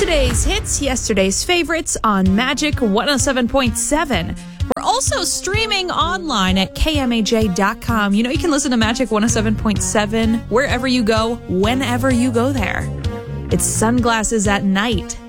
Today's hits, yesterday's favorites on Magic 107.7. We're also streaming online at kmaj.com. You know, you can listen to Magic 107.7 wherever you go, whenever you go there. It's Sunglasses at Night